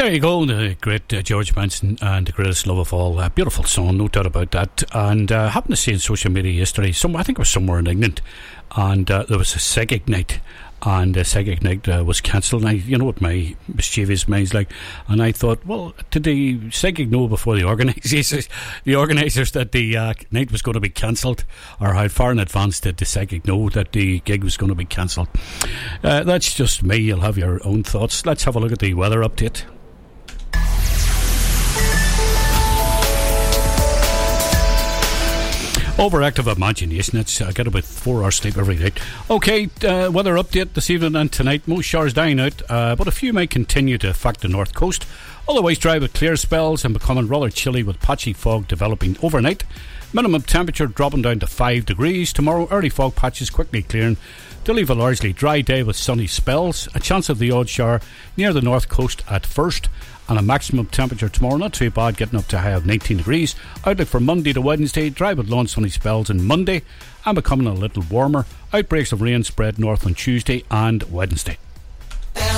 There you go, the great George Benson and The Greatest Love of All. Beautiful song, no doubt about that. And happened to see on social media yesterday, I think it was somewhere in England, and there was a psychic night. And the psychic night was cancelled. And you know what my mischievous mind's like. And I thought, well, did the psychic know before the organisers that the night was going to be cancelled? Or how far in advance did the psychic know that the gig was going to be cancelled? That's just me. You'll have your own thoughts. Let's have a look at the weather update. Overactive imagination. I get about 4 hours sleep every night. Okay, weather update this evening and tonight. Most showers dying out, but a few may continue to affect the north coast. Otherwise dry with clear spells and becoming rather chilly with patchy fog developing overnight. Minimum temperature dropping down to 5 degrees. Tomorrow, early fog patches quickly clearing to leave a largely dry day with sunny spells. A chance of the odd shower near the north coast at first. And a maximum temperature tomorrow, not too bad, getting up to a high of 19 degrees. Outlook for Monday to Wednesday, dry with long sunny spells on Monday and becoming a little warmer. Outbreaks of rain spread north on Tuesday and Wednesday.